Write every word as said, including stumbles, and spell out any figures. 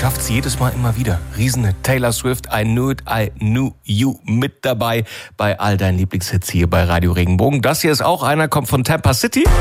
schafft's jedes Mal immer wieder. Riesen Taylor Swift, I Knew It, I Knew You mit dabei bei all deinen Lieblingshits hier bei Radio Regenbogen. Das hier ist auch einer, kommt von Tampa City.